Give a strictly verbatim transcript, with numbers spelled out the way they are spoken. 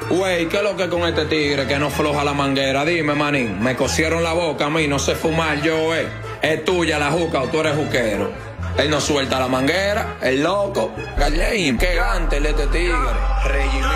Güey, ¿qué es lo que con este tigre que no floja la manguera? Dime, manín, me cosieron la boca a mí, no sé fumar yo, eh. ¿Es tuya la juca o tú eres juquero? Él no suelta la manguera, el loco. Gallein, qué gante el de este tigre. Regimiento.